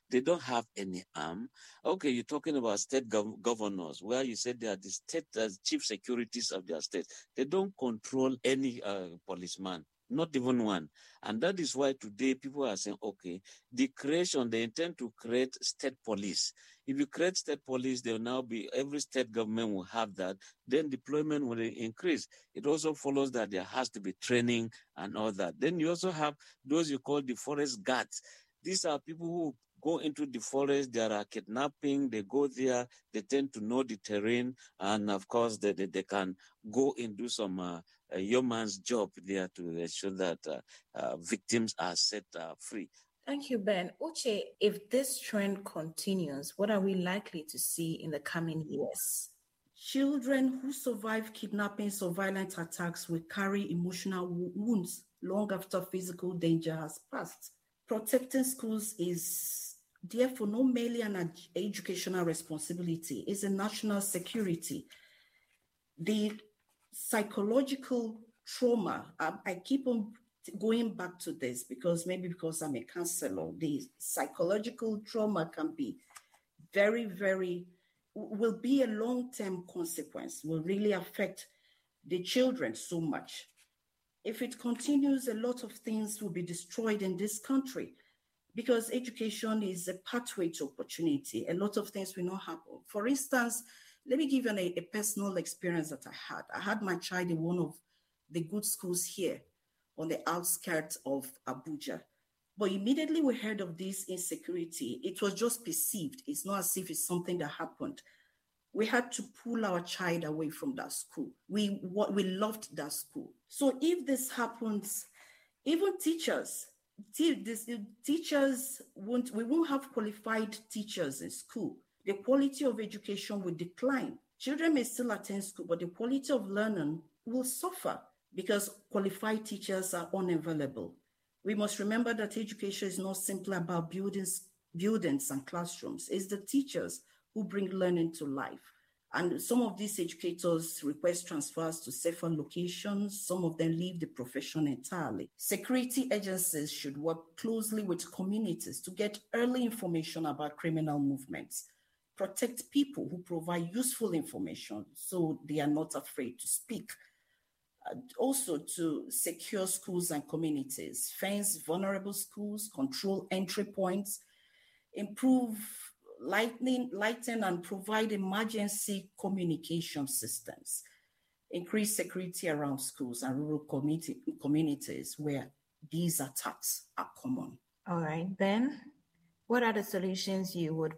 They don't have any arm. Okay, you're talking about state governors, where you said they are the state chief securities of their state. They don't control any policeman, not even one. And that is why today people are saying, okay, they intend to create state police. If you create state police, there will now be, every state government will have that, then deployment will increase. It also follows that there has to be training and all that. Then you also have those you call the forest guards. These are people who go into the forest, there are kidnapping, they go there, they tend to know the terrain, and of course they can go and do some yeoman's job there to ensure that victims are set free. Thank you, Ben. Uche, if this trend continues, what are we likely to see in the coming years? Children who survive kidnappings or violent attacks will carry emotional wounds long after physical danger has passed. Protecting schools is therefore not merely an educational responsibility, it's a national security. The psychological trauma, I keep on going back to this because I'm a counselor, the psychological trauma can be will be a long-term consequence, will really affect the children so much. If it continues, a lot of things will be destroyed in this country because education is a pathway to opportunity. A lot of things will not happen. For instance, let me give you a personal experience that I had. I had my child in one of the good schools here on the outskirts of Abuja. But immediately we heard of this insecurity, it was just perceived. It's not as if it's something that happened. We had to pull our child away from that school. We loved that school. So if this happens, even teachers, we won't have qualified teachers in school. The quality of education will decline. Children may still attend school, but the quality of learning will suffer because qualified teachers are unavailable. We must remember that education is not simply about buildings and classrooms. It's the teachers who bring learning to life. And some of these educators request transfers to safer locations. Some of them leave the profession entirely. Security agencies should work closely with communities to get early information about criminal movements, protect people who provide useful information so they are not afraid to speak. Also to secure schools and communities, fence vulnerable schools, control entry points, improve lighten and provide emergency communication systems, increase security around schools and rural communities where these attacks are common. All right, Ben, what are the solutions you would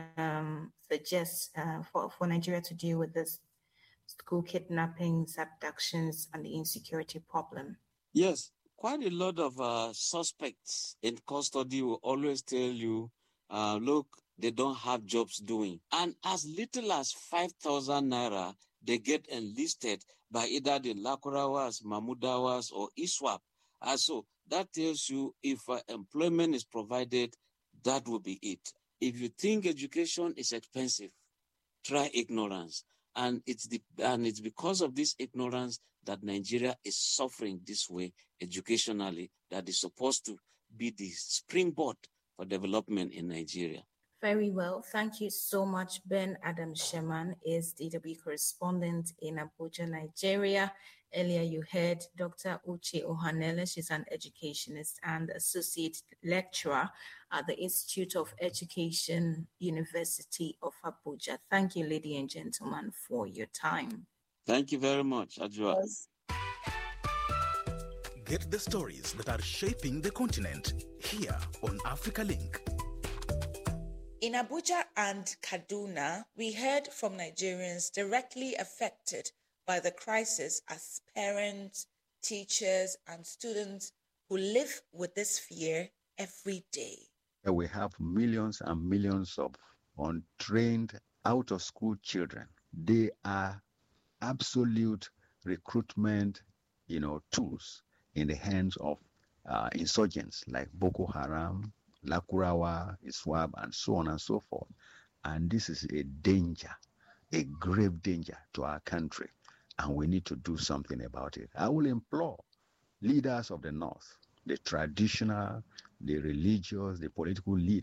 suggest for Nigeria to deal with this school kidnappings, abductions, and the insecurity problem? Yes, quite a lot of suspects in custody will always tell you, look, they don't have jobs doing. And as little as 5,000 naira, they get enlisted by either the Lakurawas, Mahmudawas, or ISWAP. So that tells you if employment is provided, that will be it. If you think education is expensive, try ignorance. And it's because of this ignorance that Nigeria is suffering this way educationally, that is supposed to be the springboard for development in Nigeria. Very well. Thank you so much. Ben Adam-Sheman is DW correspondent in Abuja, Nigeria. Earlier you heard Dr. Uche Ohanele. She's an educationist and associate lecturer at the Institute of Education, University of Abuja. Thank you, ladies and gentlemen, for your time. Thank you very much, Ajua. Yes. Get the stories that are shaping the continent here on Africa Link. In Abuja and Kaduna, we heard from Nigerians directly affected by the crisis as parents, teachers, and students who live with this fear every day. We have millions and millions of untrained, out-of-school children. They are absolute recruitment, tools in the hands of insurgents like Boko Haram, Lakurawa, ISWAP, and so on and so forth. And this is a danger, a grave danger to our country, and we need to do something about it. I will implore leaders of the North, the traditional, the religious, the political leaders,